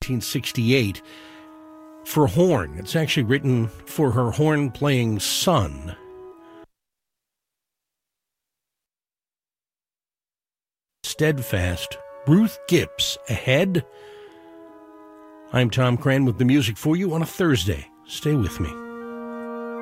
1968, for horn. It's actually written for her horn-playing son. Steadfast, Ruth Gibbs, Ahead. I'm Tom Cran with the music for you on a Thursday. Stay with me.